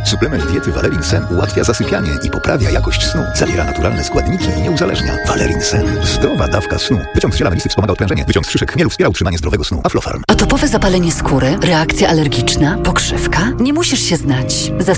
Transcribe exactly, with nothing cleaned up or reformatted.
Suplement diety Valerin Sen ułatwia zasypianie i poprawia jakość snu. Zawiera naturalne składniki i nie uzależnia. Valerin Sen. Zdrowa dawka snu. Wyciąg z ziela melisy wspomaga odprężenie. Wyciąg z szyszek chmielu wspiera utrzymanie zdrowego snu. Aflofarm. Atopowe zapalenie skóry, reakcja alergiczna, pokrzywka? Nie musisz się znać.